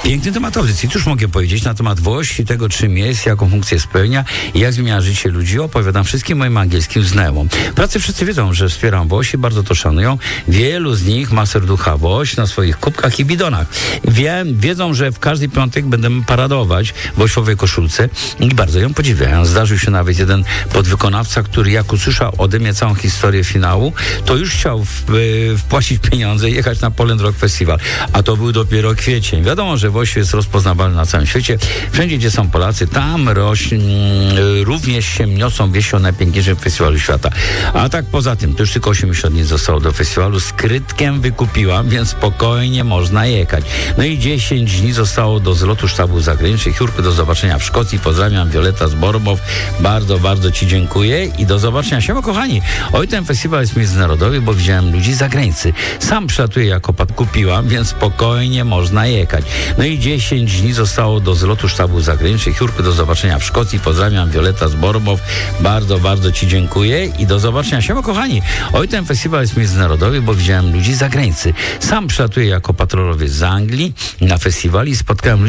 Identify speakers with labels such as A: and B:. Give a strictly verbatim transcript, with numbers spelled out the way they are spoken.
A: Piękny temat audycji. Cóż mogę powiedzieć na temat Włosi, tego czym jest, jaką funkcję spełnia i jak zmienia życie ludzi. Opowiadam wszystkim moim angielskim znajomym. Pracy wszyscy wiedzą, że wspieram Włosi, bardzo to szanują. Wielu z nich ma serducha Włoś na swoich kubkach i bidonach. Wie, wiedzą, że w każdy piątek będę paradować w Włosiowej koszulce i bardzo ją podziwiają. Zdarzył się nawet jeden podwykonawca, który jak usłyszał ode mnie całą historię finału, to już chciał w, y, wpłacić pieniądze i jechać na Poland Rock Festival. A to był dopiero kwiecień. Wiadomo, że Włoś jest rozpoznawalny na całym świecie. Wszędzie, gdzie są Polacy, tam rośnie, y, również się niosą wieści o najpiękniejszym festiwalu świata. A tak poza tym, to już tylko osiemdziesiąt dni zostało do festiwalu. Z Krytkiem wykupiłam, więc spokojnie można jechać. No i dziesięć dni zostało do zlotu sztabów zagranicznych. Jurku, do zobaczenia w Szkocji. Pozdrawiam, Wioleta z Bormow. Bardzo, bardzo Ci dziękuję i do zobaczenia. Siema, kochani. Oj, ten festiwal jest międzynarodowy, bo widziałem ludzi z zagranicy. Sam przylatuję jako pat kupiłam, więc spokojnie można jechać. No i dziesięć dni zostało do zlotu sztabów zagranicznych. Jurku, do zobaczenia w Szkocji. Pozdrawiam, Wioleta z Bormow. Bardzo, bardzo Ci dziękuję i do zobaczenia. Siema, kochani. Oj, ten festiwal jest międzynarodowy, bo widziałem ludzi z zagranicy. Sam przylatuję jako patrolowiec z Anglii na festiwal i spotkałem ludzi